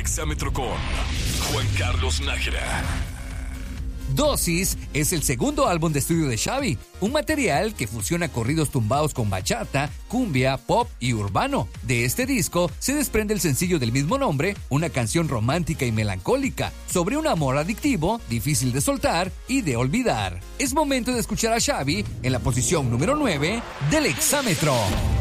Exámetro con Juan Carlos Nájera. Dosis es el segundo álbum de estudio de Xavi, un material que fusiona corridos tumbados con bachata, cumbia, pop y urbano. De este disco se desprende el sencillo del mismo nombre, una canción romántica y melancólica sobre un amor adictivo, difícil de soltar y de olvidar. Es momento de escuchar a Xavi en la posición número 9 del Exámetro.